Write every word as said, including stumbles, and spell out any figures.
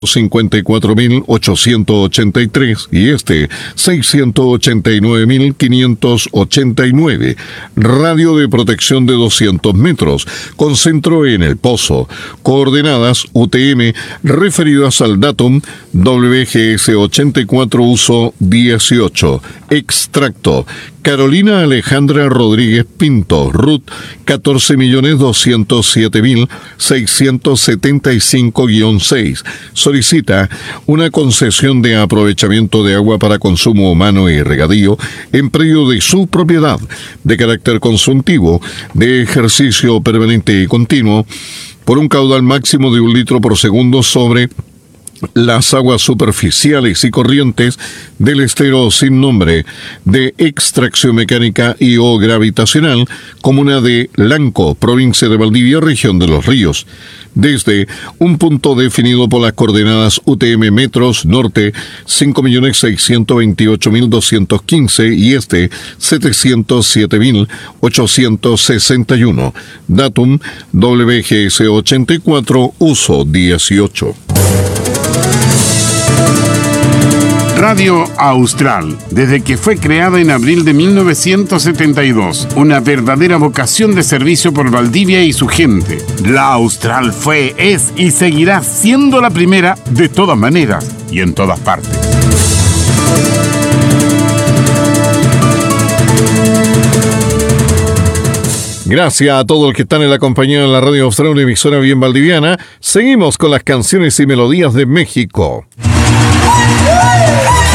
cincuenta y cuatro mil ochocientos ochenta y tres y este seiscientos ochenta y nueve mil quinientos ochenta y nueve. Radio de protección de doscientos metros, con centro en El Pozo. Coordenadas U T M referidas al datum W G S ochenta y cuatro uso dieciocho. Extracto: Carolina Alejandra Rodríguez Pinto, R U T catorce millones doscientos siete mil seiscientos setenta y cinco guion seis. Solicita una concesión de aprovechamiento de agua para consumo humano y regadío en predio de su propiedad, de carácter consultivo, de ejercicio permanente y continuo, por un caudal máximo de un litro por segundo sobre las aguas superficiales y corrientes del estero sin nombre, de extracción mecánica y o gravitacional, comuna de Lanco, provincia de Valdivia, región de Los Ríos, desde un punto definido por las coordenadas U T M metros norte cinco millones seiscientos veintiocho mil doscientos quince y este setecientos siete mil ochocientos sesenta y uno. Datum W G S ochenta y cuatro uso dieciocho. Radio Austral, desde que fue creada en abril de mil novecientos setenta y dos, una verdadera vocación de servicio por Valdivia y su gente. La Austral fue, es y seguirá siendo la primera de todas maneras y en todas partes. Gracias a todos los que están en la compañía de la Radio Austral, una emisora bien valdiviana. Seguimos con las canciones y melodías de México.